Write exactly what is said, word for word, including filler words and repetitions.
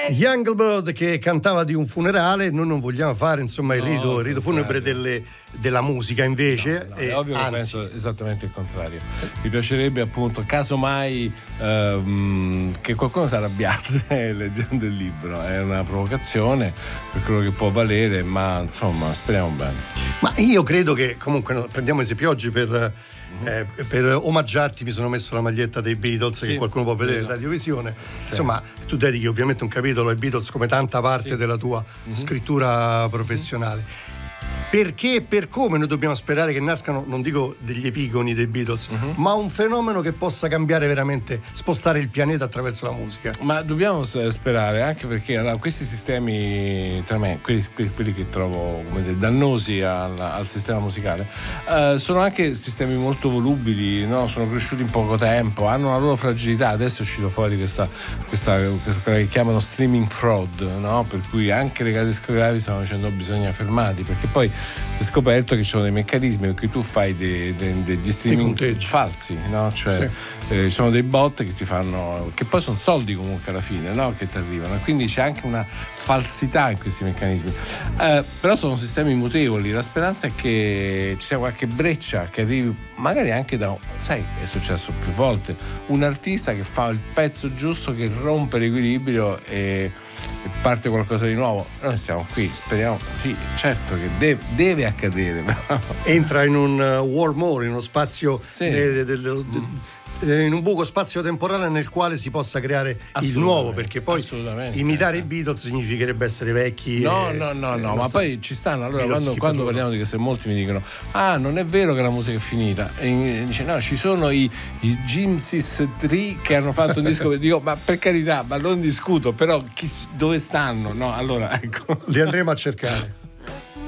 Young Blood che cantava di un funerale. Noi non vogliamo fare insomma il rito, no, il rito funebre delle, della musica invece, no, no, e, è ovvio che penso esattamente il contrario. Mi piacerebbe appunto casomai ehm, che qualcuno si arrabbiasse leggendo il libro. È una provocazione per quello che può valere, ma insomma speriamo bene. Ma io credo che comunque no, prendiamo esempio oggi per Eh, per omaggiarti mi sono messo la maglietta dei Beatles, sì, che qualcuno può vedere in radiovisione, sì. Insomma tu dedichi ovviamente un capitolo ai Beatles come tanta parte, sì, della tua mm-hmm. scrittura professionale. Mm-hmm. Perché e per come noi dobbiamo sperare che nascano, non dico degli epigoni dei Beatles, uh-huh. ma un fenomeno che possa cambiare veramente, spostare il pianeta attraverso la musica. Ma dobbiamo sperare, anche perché allora, questi sistemi, tra me, quelli, quelli che trovo come dire, dannosi al, al sistema musicale, uh, sono anche sistemi molto volubili, no? Sono cresciuti in poco tempo, hanno una loro fragilità. Adesso è uscito fuori questa, questa, questa che chiamano streaming fraud, no? Per cui anche le case discografiche stanno dicendo bisogna fermarli, perché poi si è scoperto che ci sono dei meccanismi per cui tu fai dei, dei, degli streaming falsi, no? Cioè sì. eh, ci sono dei bot che ti fanno, che poi sono soldi comunque alla fine, no? Che ti arrivano, quindi c'è anche una falsità in questi meccanismi, eh, però sono sistemi mutevoli. La speranza è che ci sia qualche breccia che arrivi magari anche da, sai, è successo più volte, un artista che fa il pezzo giusto, che rompe l'equilibrio e e parte qualcosa di nuovo. Noi siamo qui, speriamo, sì, certo che deve, deve accadere. Entra in un uh, wormhole, in uno spazio, sì. de, de, de, de, de, mm. in un buco spazio-temporale nel quale si possa creare il nuovo, perché poi imitare eh. i Beatles significherebbe essere vecchi. No, e, no, no, no, ma sta... poi ci stanno. Allora, quando, quando parliamo di questo, molti mi dicono: ah, non è vero che la musica è finita. E dice: no, ci sono i, i Gypsies tre che hanno fatto un disco. Dico, ma per carità, ma non discuto, però chi, dove stanno? No, allora ecco. Li andremo a cercare.